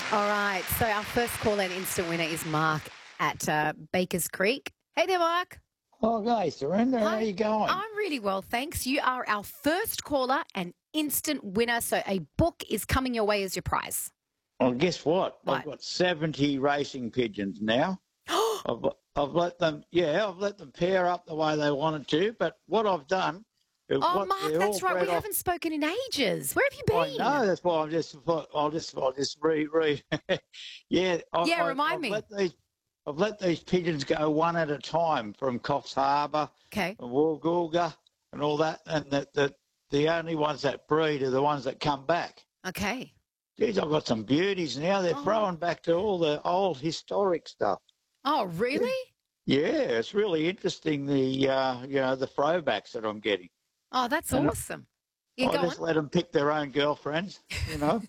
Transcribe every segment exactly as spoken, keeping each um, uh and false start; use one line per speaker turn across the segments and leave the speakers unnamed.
All right. So our first call and instant winner is Mark at uh, Bakers Creek. Hey there, Mark.
Oh, okay, Surrender, how
Hi.
you going?
I'm really well, thanks. You are our first caller and instant winner. So a book is coming your way as your prize.
Well, guess what? I've
What?
got seventy racing pigeons now. I've, I've let them, yeah, I've let them pair up the way they wanted to. But what I've done is
Oh,
what
Mark,
they're all
that's right.
bred
We
off.
haven't spoken in ages. Where have you
I
been?
know that's why I'm just, I'll just, I'll just re, re. yeah, I,
Yeah,
I,
remind
I've
me.
let these, I've let these pigeons go one at a time from Coffs Harbour,
Okay.
and Woolgoolga, and all that, and the, the the only ones that breed are the ones that come back.
Okay.
Geez, I've got some beauties now. They're
Oh,
throwing back to all the old historic stuff.
oh really?
Yeah, it's really interesting. The uh, you know the throwbacks that I'm getting,
Oh, that's
and
awesome. You
I
go on.
just let them pick their own girlfriends. You know.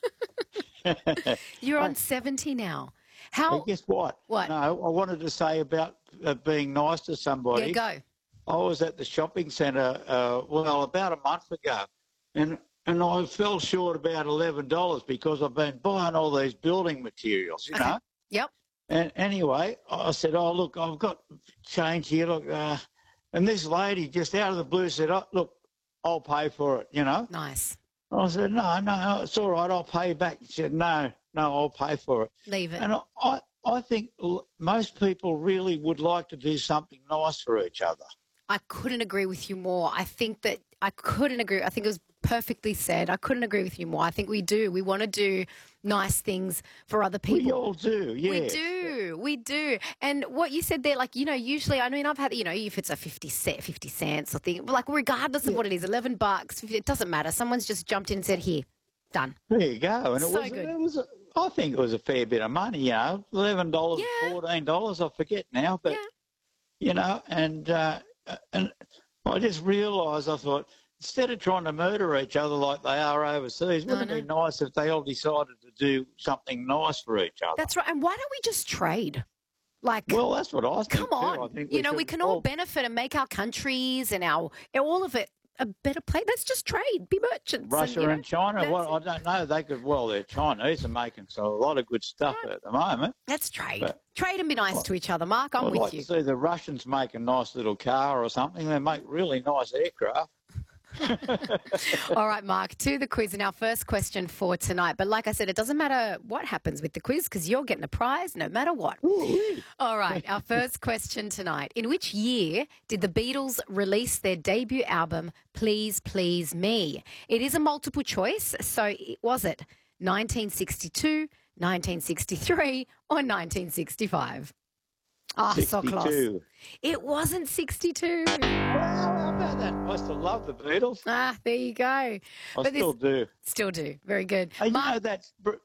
You're on
Hey,
seventy now.
hey,
How?
guess what?
What?
No, I wanted to say about uh, being nice to
Yeah,
somebody.
go.
I was at the shopping centre, uh, well, about a month ago, and and I fell short about eleven dollars because I've been buying all these building materials. You
Okay.
know.
Yep.
And anyway, I said, "Oh, look, I've got change here. Look," uh, and this lady just out of the blue said, "Oh, look, I'll pay for it." You know.
Nice.
I said, "No, no, it's all right. I'll pay you back." She said, "No, no, I'll pay for it."
Leave it.
And I, I, I think l- most people really would like to do something nice for each other.
I couldn't agree with you more. I think that I couldn't agree. I think it was perfectly said. I couldn't agree with you more. I think we do. We want to do nice things for other
We
people.
all do,
We
yes.
do. We do. And what you said there, like, you know, usually, I mean, I've had, you know, if it's a fifty cent, fifty cents or thing, like, regardless of
Yeah.
what it is, eleven bucks, it doesn't matter. Someone's just jumped in and said, here, done.
There you go. And it
So
was,
good.
it was. A, I think it was a fair bit of money. You know, eleven dollars,
Yeah.
fourteen dollars. I forget now, but
Yeah.
you know, and uh, and I just realised, I thought, instead of trying to murder each other like they are overseas,
No,
wouldn't it
no.
be nice if they all decided to do something nice for each other?
That's right. And why don't we just trade? Like,
Well, that's what I
come
think too. I
on.
think
You
we
know, we
should
can all
all.
benefit and make our countries and our all of it a better place. Let's just trade, be merchants.
Russia
and, you know,
and China,
that's
well, I
it.
don't know. They could, well, they're Chinese are making so a lot of good stuff
Right.
at the moment.
Let's trade.
But
Trade and be nice to each other. Mark, I'm
I'd
with
like to
you.
see the Russians make a nice little car or something. They make really nice aircraft.
All right, Mark, to the quiz and our first question for tonight. But like I said, it doesn't matter what happens with the quiz because you're getting a prize no matter what.
Ooh-wee.
All right, our first question tonight. In which year did the Beatles release their debut album, Please Please Me? It is a multiple choice, so it- was it nineteen sixty-two, nineteen sixty-three, or nineteen sixty-five? Ah, so close.
sixty-two.
It wasn't sixty-two.
Well, how about that? I used to love the Beatles.
Ah, there you go.
I
But this
still do.
still do. Very good.
Hey, you know
Mark,
that Br-